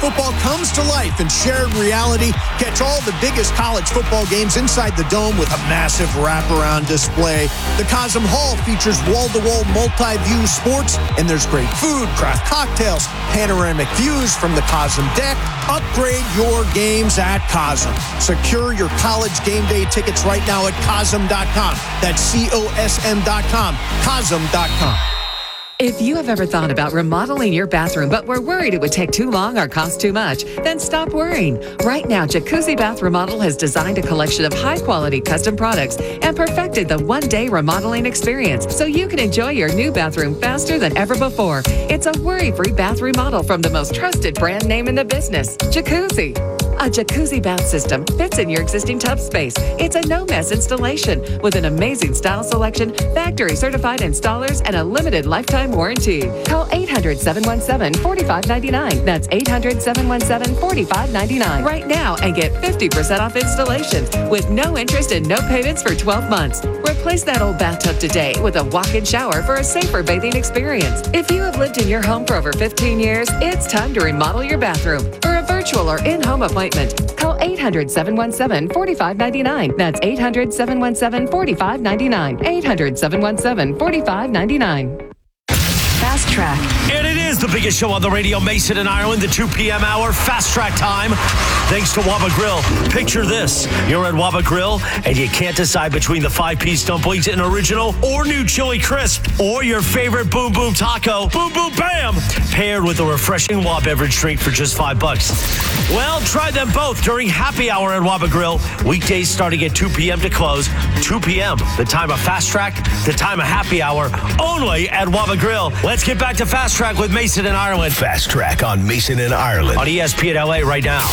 football comes to life in shared reality. Catch all the biggest college football games inside the Dome with a massive wraparound display. The Cosm Hall features wall-to-wall multi-view sports, and there's great food, craft cocktails, panoramic views from the Cosm deck. Upgrade your games at Cosm. Secure your college game day tickets right now at Cosm.com. That's COSM.com. Cosm.com. If you have ever thought about remodeling your bathroom but were worried it would take too long or cost too much, then stop worrying. Right now, Jacuzzi Bath Remodel has designed a collection of high-quality custom products and perfected the one-day remodeling experience so you can enjoy your new bathroom faster than ever before. It's a worry-free bath remodel from the most trusted brand name in the business, Jacuzzi. A jacuzzi bath system fits in your existing tub space. It's a no-mess installation with an amazing style selection, factory-certified installers, and a limited lifetime warranty. Call 800-717-4599. That's 800-717-4599 right now and get 50% off installations with no interest and no payments for 12 months. Replace that old bathtub today with a walk-in shower for a safer bathing experience. If you have lived in your home for over 15 years, it's time to remodel your bathroom. For a virtual or in-home appointment, call 800-717-4599. That's 800-717-4599. 800-717-4599. Fast Track. And it is the biggest show on the radio, Mason and Ireland, the 2 p.m. hour, Fast Track time. Thanks to Waba Grill. Picture this. You're at Waba Grill, and you can't decide between the 5-piece dumplings and original or new chili crisp, or your favorite Boom Boom Taco, Boom Boom Bam, paired with a refreshing Waba beverage drink for just $5. Well, try them both during happy hour at Waba Grill. Weekdays starting at 2 p.m. to close. 2 p.m., the time of Fast Track, the time of happy hour, only at Waba Grill. Let's get back to Fast Track with Mason and Ireland. Fast Track on Mason and Ireland. On ESPN LA right now.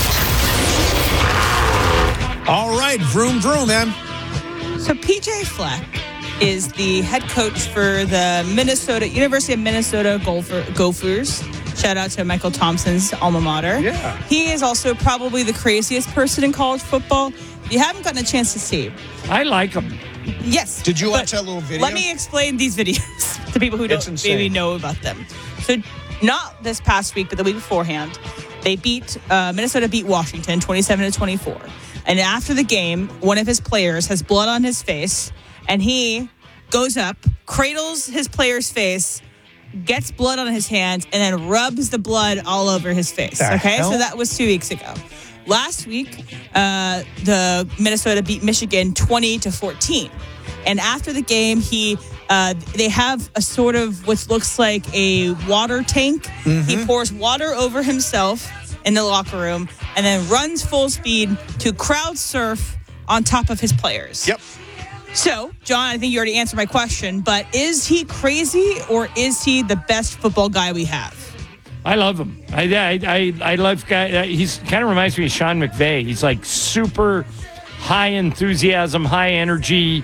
All right, vroom, vroom, man. So PJ Fleck is the head coach for the University of Minnesota Gophers. Shout out to Michael Thompson's alma mater. Yeah. He is also probably the craziest person in college football. If you haven't gotten a chance to see, I like him. Yes. Did you watch that little video? Let me explain these videos to people who don't maybe know about them. So not this past week, but the week beforehand, Minnesota beat Washington 27-24. And after the game, one of his players has blood on his face, and he goes up, cradles his player's face, gets blood on his hands, and then rubs the blood all over his face. So that was 2 weeks ago. Last week, the Minnesota beat Michigan 20-14. And after the game, they have a sort of what looks like a water tank. Mm-hmm. He pours water over himself in the locker room and then runs full speed to crowd surf on top of his players. Yep. So, John, I think you already answered my question, but is he crazy or is he the best football guy we have? I love him. I love guy. He's kind of reminds me of Sean McVay. He's like super high enthusiasm, high energy,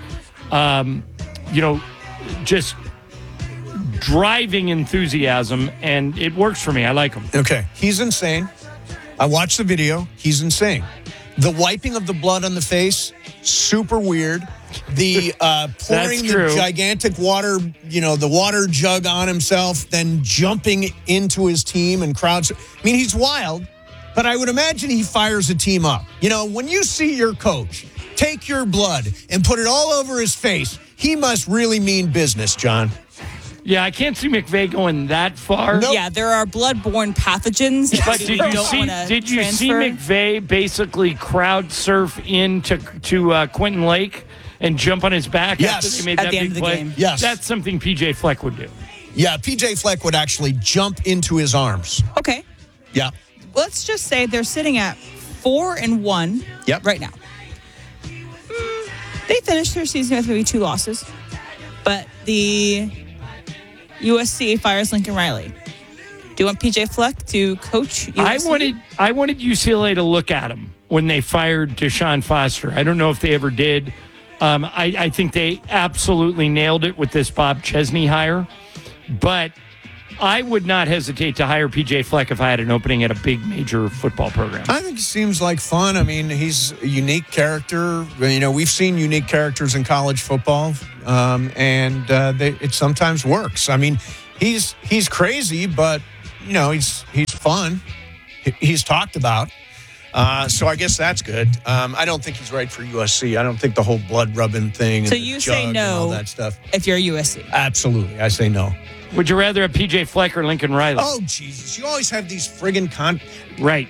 just driving enthusiasm, and it works for me. I like him. Okay. He's insane. I watched the video. He's insane. The wiping of the blood on the face, super weird. The pouring the gigantic water, the water jug on himself, then jumping into his team and crowds. I mean, he's wild, but I would imagine he fires a team up. When you see your coach take your blood and put it all over his face, he must really mean business, John. Yeah, I can't see McVay going that far. Nope. Yeah, there are blood-borne pathogens. But did you see McVay basically crowd surf into Quentin Lake and jump on his back after they made that big play? Game. Yes. That's something PJ Fleck would do. Yeah, PJ Fleck would actually jump into his arms. Okay. Yeah. Let's just say they're sitting at 4-1 right now. They finished their season with maybe 2 losses, but the USC fires Lincoln Riley. Do you want PJ Fleck to coach USC? I wanted UCLA to look at him when they fired Deshaun Foster. I don't know if they ever did. I think they absolutely nailed it with this Bob Chesney hire, but I would not hesitate to hire PJ Fleck if I had an opening at a big major football program. I think he seems like fun. I mean, he's a unique character. We've seen unique characters in college football, and it sometimes works. I mean, he's crazy, but he's fun. he's talked about. So I guess that's good. I don't think he's right for USC. I don't think the whole blood rubbing thing. So you say no, all that stuff. If you're USC, absolutely, I say no. Would you rather have PJ Fleck or Lincoln Riley? Oh Jesus! You always have these friggin' Right.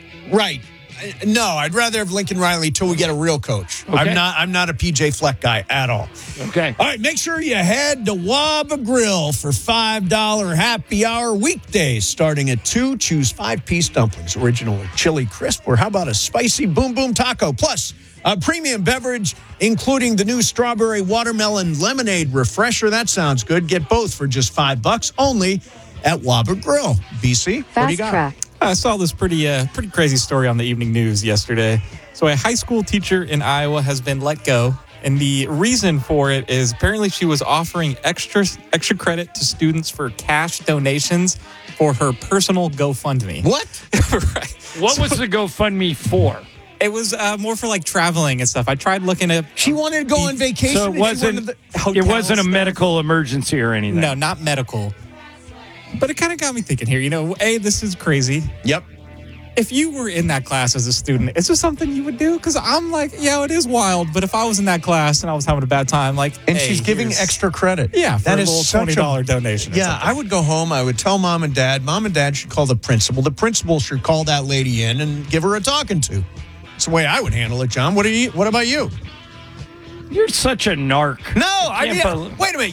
No, I'd rather have Lincoln Riley till we get a real coach. Okay. I'm not a PJ Fleck guy at all. Okay. All right, make sure you head to Waba Grill for $5 happy hour weekdays starting at 2. Choose 5-piece dumplings, original or chili crisp, or how about a spicy boom boom taco? Plus, a premium beverage, including the new strawberry watermelon lemonade refresher. That sounds good. Get both for just $5 only at Waba Grill. BC, what do you got? Track. I saw this pretty crazy story on the evening news yesterday. So a high school teacher in Iowa has been let go, and the reason for it is apparently she was offering extra credit to students for cash donations for her personal GoFundMe. What? Right. What was the GoFundMe for? It was more for like traveling and stuff. I tried looking at. She wanted to go on vacation. So it wasn't a medical emergency or anything. No, not medical. But it kind of got me thinking here, this is crazy. Yep. If you were in that class as a student, is this something you would do? Because I'm like, it is wild. But if I was in that class and I was having a bad time, and she's giving extra credit. Yeah, for that a is little $20 donation. Yeah, I would go home. I would tell mom and dad. Mom and dad should call the principal. The principal should call that lady in and give her a talking to. It's the way I would handle it, John. What about you? You're such a narc. No, wait a minute.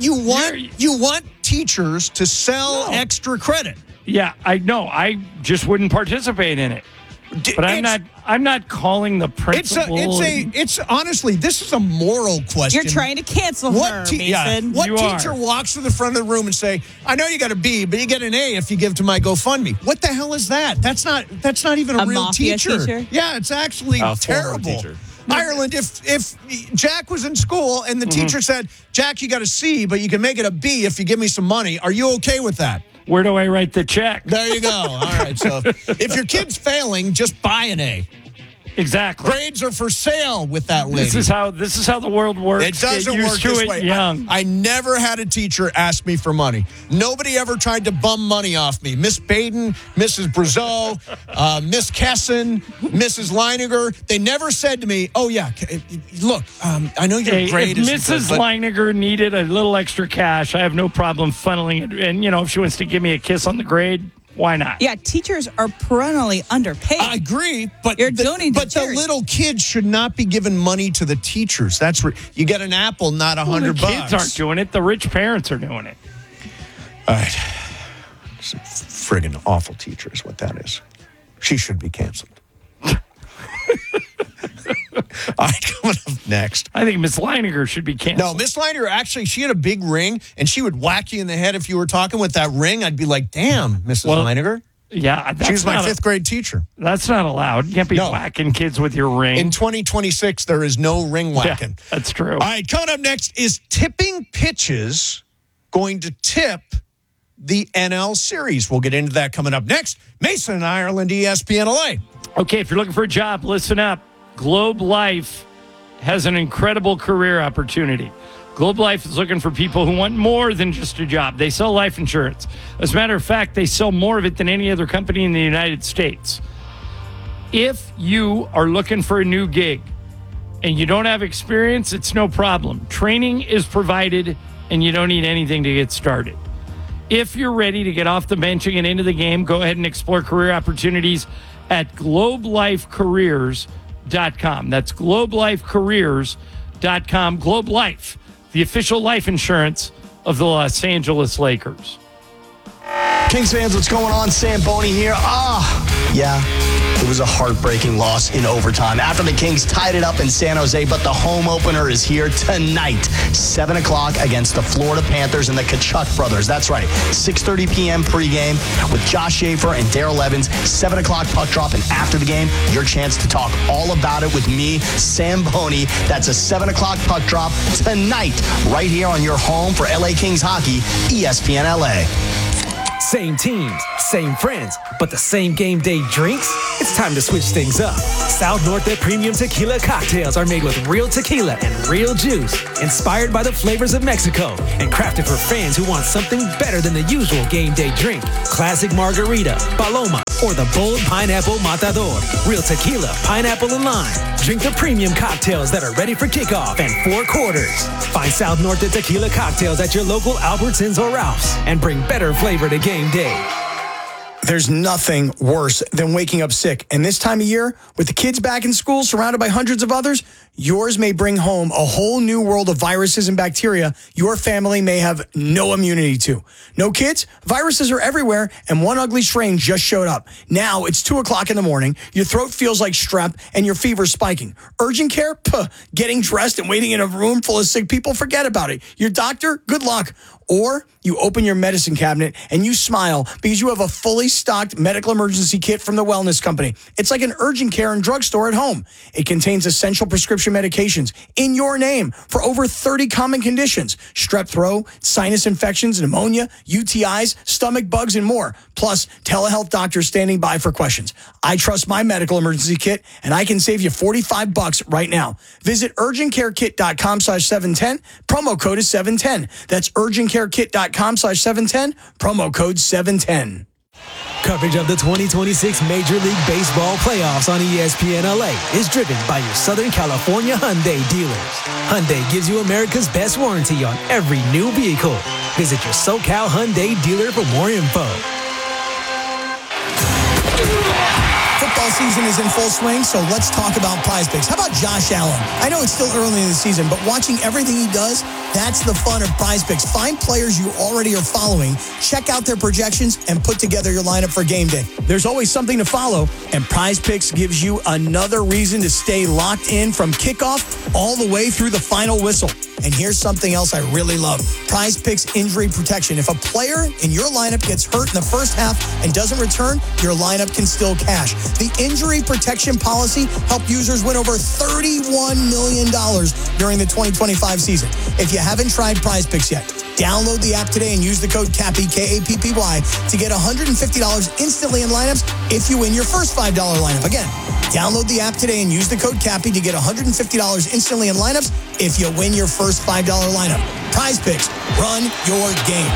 You want teachers to sell extra credit. Yeah, I know. I just wouldn't participate in it. But I'm not calling the principal. It's honestly, this is a moral question. You're trying to cancel her, Mason. What teacher walks to the front of the room and say, "I know you got a B, but you get an A if you give to my GoFundMe"? What the hell is that? That's not even a real teacher. Yeah, it's actually terrible. Ireland, if Jack was in school and the teacher said, "Jack, you got a C, but you can make it a B if you give me some money," are you okay with that? Where do I write the check? There you go. All right. So if your kid's failing, just buy an A. Exactly. Grades are for sale with that lady. This is how the world works. It doesn't work this way. Young. I never had a teacher ask me for money. Nobody ever tried to bum money off me. Miss Baden, Mrs. Brazeau, Miss Kesson, Mrs. Leiniger. They never said to me, "Oh yeah, look, I know your grade is." If Mrs. Leiniger needed a little extra cash, I have no problem funneling it. And if she wants to give me a kiss on the grade, why not? Yeah, teachers are perennially underpaid. I agree, but the little kids should not be giving money to the teachers. That's where you get an apple, not $100. The kids aren't doing it. The rich parents are doing it. All right, some friggin' awful teacher is what that is. She should be canceled. All right, coming up next. I think Miss Leiniger should be canceled. No, Miss Leiniger, actually, she had a big ring, and she would whack you in the head if you were talking with that ring. I'd be like, "Damn, Mrs. Leiniger." Yeah. She was my fifth grade teacher. That's not allowed. You can't be whacking kids with your ring. In 2026, there is no ring whacking. Yeah, that's true. All right, coming up next, is tipping pitches going to tip the NL Series? We'll get into that coming up next. Mason and Ireland, ESPN LA. Okay, if you're looking for a job, listen up. Globe Life has an incredible career opportunity. Globe Life is looking for people who want more than just a job. They sell life insurance. As a matter of fact, they sell more of it than any other company in the United States. If you are looking for a new gig and you don't have experience, it's no problem. Training is provided and you don't need anything to get started. If you're ready to get off the bench and get into the game, go ahead and explore career opportunities at globelifecareers.com. That's globelifecareers.com. Globe Life, the official life insurance of the Los Angeles Lakers. Kings fans, what's going on? Sam Boney here. It was a heartbreaking loss in overtime after the Kings tied it up in San Jose, but the home opener is here tonight, 7 o'clock against the Florida Panthers and the Kachuk brothers. That's right, 6:30 p.m. pregame with Josh Schaefer and Darrell Evans, 7 o'clock puck drop, and after the game, your chance to talk all about it with me, Sam Boney. That's a 7 o'clock puck drop tonight, right here on your home for LA Kings hockey, ESPN LA. Same teams, same friends, but the same game day drinks? It's time to switch things up. South Norte Premium Tequila cocktails are made with real tequila and real juice, inspired by the flavors of Mexico, and crafted for fans who want something better than the usual game day drink. Classic margarita, paloma, or the bold pineapple matador. Real tequila, pineapple, and lime. Drink the premium cocktails that are ready for kickoff and 4 quarters. Find South Norte Tequila cocktails at your local Albertsons or Ralph's and bring better flavor to game day. There's nothing worse than waking up sick. And this time of year, with the kids back in school, surrounded by hundreds of others, yours may bring home a whole new world of viruses and bacteria your family may have no immunity to. No kids? Viruses are everywhere, and one ugly strain just showed up. Now it's 2 o'clock in the morning, your throat feels like strep, and your fever's spiking. Urgent care? Puh. Getting dressed and waiting in a room full of sick people? Forget about it. Your doctor? Good luck. Or you open your medicine cabinet and you smile because you have a fully stocked medical emergency kit from the Wellness Company. It's like an urgent care and drugstore at home. It contains essential prescription medications in your name for over 30 common conditions: strep throat, sinus infections, pneumonia, UTIs, stomach bugs, and more. Plus, telehealth doctors standing by for questions. I trust my medical emergency kit, and I can save you $45 right now. Visit urgentcarekit.com/710. Promo code is 710. That's urgentcarekit.com/710. Promo code 710. Coverage of the 2026 Major League Baseball playoffs on ESPN LA is driven by your Southern California Hyundai dealers. Hyundai gives you America's best warranty on every new vehicle. Visit your SoCal Hyundai dealer for more info. Football season is in full swing, so let's talk about Prize Picks. How about Josh Allen? I know it's still early in the season, but watching everything he does, that's the fun of Prize Picks. Find players you already are following, check out their projections, and put together your lineup for game day. There's always something to follow, and Prize Picks gives you another reason to stay locked in from kickoff all the way through the final whistle. And here's something else I really love. Prize Picks injury protection. If a player in your lineup gets hurt in the first half and doesn't return, your lineup can still cash. The injury protection policy helped users win over $31 million during the 2025 season. If you haven't tried Prize Picks yet, download the app today and use the code CAPPY, K-A-P-P-Y, to get $150 instantly in lineups if you win your first $5 lineup. Again, download the app today and use the code CAPPY to get $150 instantly in lineups if you win your first $5 lineup. Prize Picks, run your game.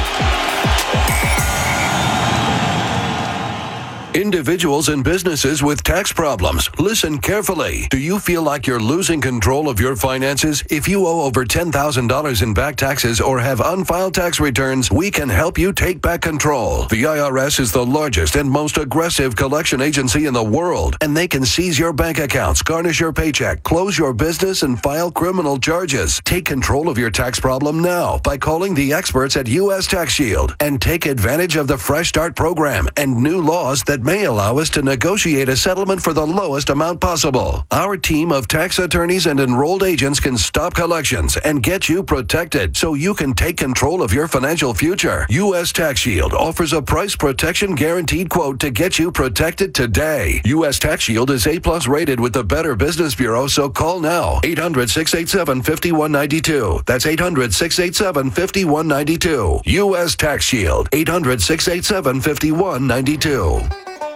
Individuals and businesses with tax problems, listen carefully. Do you feel like you're losing control of your finances? If you owe over $10,000 in back taxes or have unfiled tax returns, we can help you take back control. The IRS is the largest and most aggressive collection agency in the world, and they can seize your bank accounts, garnish your paycheck, close your business, and file criminal charges. Take control of your tax problem now by calling the experts at U.S. Tax Shield and take advantage of the Fresh Start program and new laws that may allow us to negotiate a settlement for the lowest amount possible. Our team of tax attorneys and enrolled agents can stop collections and get you protected so you can take control of your financial future. U.S. Tax Shield offers a price protection guaranteed quote to get you protected today. U.S. Tax Shield is A+ rated with the Better Business Bureau, so call now. 800-687-5192. That's 800-687-5192. U.S. Tax Shield. 800-687-5192.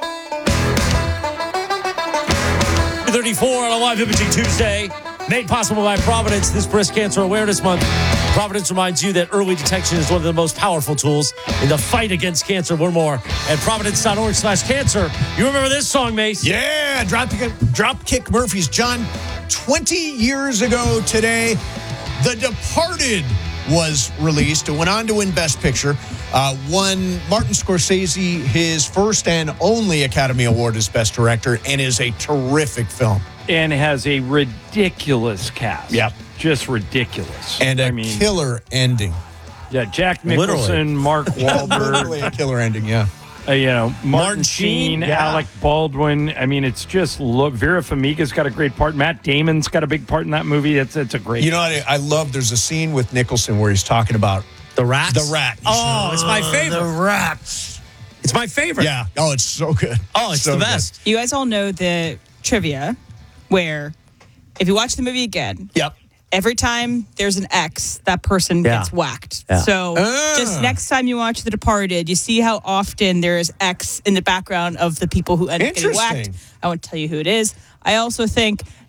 34 on a live imaging Tuesday, made possible by Providence this Breast Cancer Awareness Month. Providence reminds you that early detection is one of the most powerful tools in the fight against cancer. Learn more at providence.org/cancer. You remember this song, Mace? Yeah, Dropkick Murphys. John, 20 years ago today, The Departed was released. It went on to win Best Picture. Won Martin Scorsese his first and only Academy Award as Best Director, and is a terrific film. And has a ridiculous cast. Yep. Just ridiculous. And killer ending. Yeah, Jack Nicholson, Mark Wahlberg. Literally a killer ending, yeah. Martin Sheen, Alec Baldwin. I mean, it's just Vera Farmiga's got a great part. Matt Damon's got a big part in that movie. It's a great. You know what I love? There's a scene with Nicholson where he's talking about the rats. The rat. Oh, it's my favorite. The rats. It's my favorite. Yeah. Oh, it's so good. Oh, it's so the best. You guys all know the trivia where if you watch the movie again. Yep. Every time there's an X, that person gets whacked. Yeah. So just next time you watch The Departed, you see how often there is X in the background of the people who end up getting whacked. I won't tell you who it is. I also think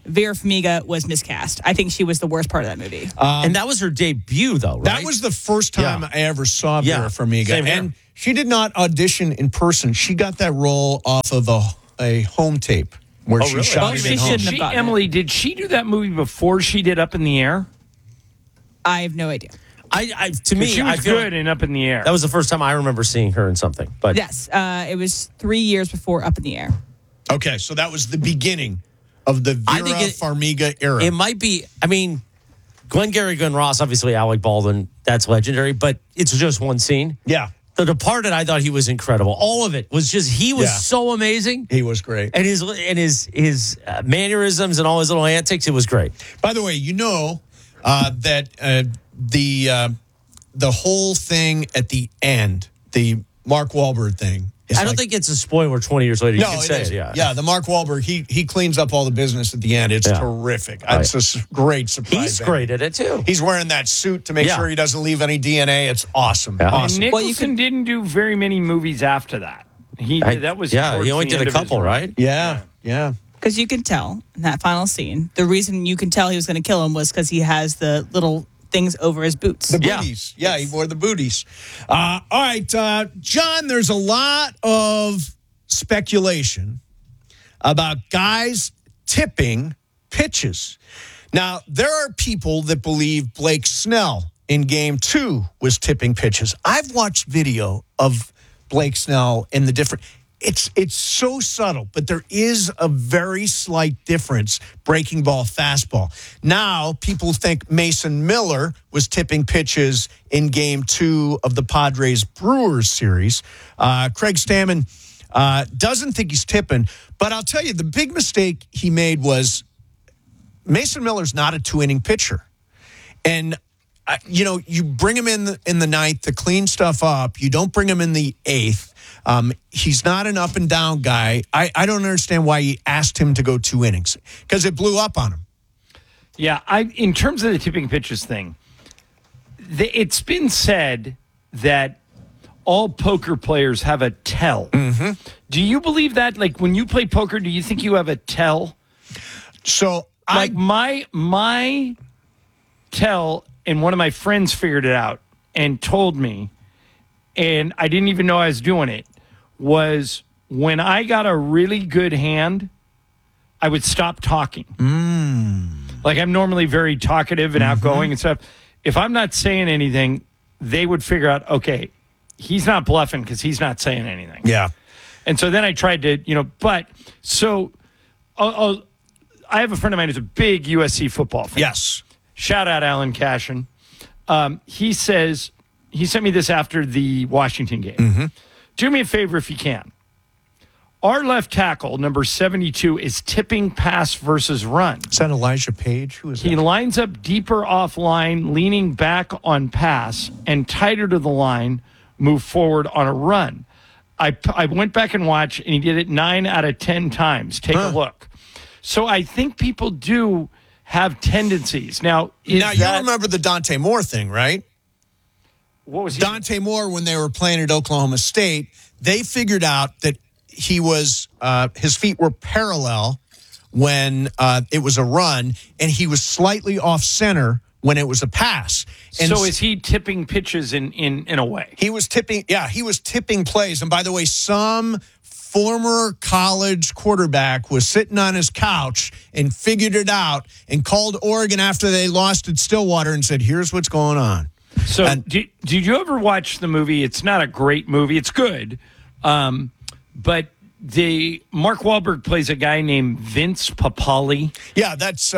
Vera Farmiga was miscast. I think she was the worst part of that movie. And that was her debut, though, right? That was the first time I ever saw Vera Farmiga. And she did not audition in person. She got that role off of a home tape where she shot it at home. Emily, did she do that movie before she did Up in the Air? I have no idea. To me, she was good in Up in the Air. That was the first time I remember seeing her in something. But yes, it was 3 years before Up in the Air. Okay, so that was the beginning of the Vera Farmiga era. It might be. I mean, Glengarry Glen Ross, obviously Alec Baldwin, that's legendary. But it's just one scene. Yeah. The Departed, I thought he was incredible. All of it was just he was so amazing. He was great, and his mannerisms and all his little antics. It was great. By the way, you know that the whole thing at the end, the Mark Wahlberg thing. I don't think it's a spoiler 20 years later. You can say it, yeah, the Mark Wahlberg, he cleans up all the business at the end. It's terrific. It's a great surprise. He's great at it, too. He's wearing that suit to make sure he doesn't leave any DNA. It's awesome. Yeah. Awesome. Nicholson didn't do very many movies after that. He only did a couple, right? Yeah. Because you can tell in that final scene, the reason you can tell he was going to kill him was because he has the little things over his boots. The booties. Yeah, he wore the booties. All right, John, there's a lot of speculation about guys tipping pitches. Now, there are people that believe Blake Snell in Game 2 was tipping pitches. I've watched video of Blake Snell in the different... It's so subtle, but there is a very slight difference, breaking ball, fastball. Now, people think Mason Miller was tipping pitches in Game 2 of the Padres-Brewers series. Craig Stammen doesn't think he's tipping, but I'll tell you, the big mistake he made was Mason Miller's not a two-inning pitcher. And, you bring him in the ninth to clean stuff up. You don't bring him in the eighth. He's not an up and down guy. I don't understand why he asked him to go 2 innings because it blew up on him. Yeah, in terms of the tipping pitches thing, it's been said that all poker players have a tell. Mm-hmm. Do you believe that? Like when you play poker, do you think you have a tell? So my tell, and one of my friends figured it out and told me, and I didn't even know I was doing it, was when I got a really good hand, I would stop talking. Like I'm normally very talkative and outgoing and stuff. If I'm not saying anything, they would figure out, okay, he's not bluffing because he's not saying anything. Yeah. And so then I tried to, I have a friend of mine who's a big USC football fan. Yes. Shout out Alan Cashin. He says, he sent me this after the Washington game. Do me a favor if you can. Our left tackle, number 72, is tipping pass versus run. Is that Elijah Page? Who is that? He lines up deeper offline, leaning back on pass, and tighter to the line, move forward on a run. I went back and watched, and he did it 9 out of 10 times. Take a look. So I think people do have tendencies. Now you remember the Dante Moore thing, right? What was Dante Moore, when they were playing at Oklahoma State, they figured out that he was his feet were parallel when it was a run, and he was slightly off center when it was a pass. And so is he tipping pitches in a way? He was tipping. Yeah, he was tipping plays. And by the way, some former college quarterback was sitting on his couch and figured it out and called Oregon after they lost at Stillwater and said, "Here's what's going on." So did you ever watch the movie? It's not a great movie. It's good. But Mark Wahlberg plays a guy named Vince Papale. Yeah, that's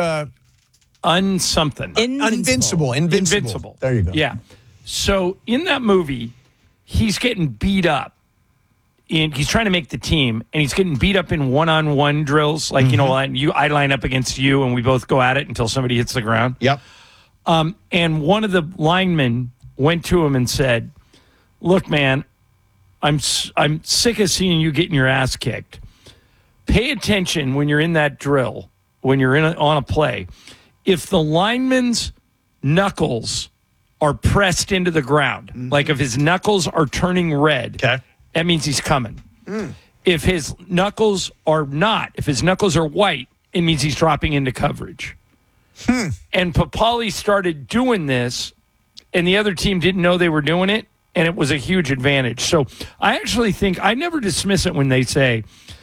Invincible. There you go. Yeah. So in that movie, he's getting beat up. And he's trying to make the team, and he's getting beat up in one-on-one drills. Like, I line up against you, and we both go at it until somebody hits the ground. Yep. And one of the linemen went to him and said, "Look, man, I'm sick of seeing you getting your ass kicked. Pay attention when you're in that drill, when you're on a play. If the lineman's knuckles are pressed into the ground, like if his knuckles are turning red, that means he's coming. If his knuckles are not, if his knuckles are white it means he's dropping into coverage. And Papali started doing this, and the other team didn't know they were doing it, and it was a huge advantage. So I actually think I never dismiss it when they say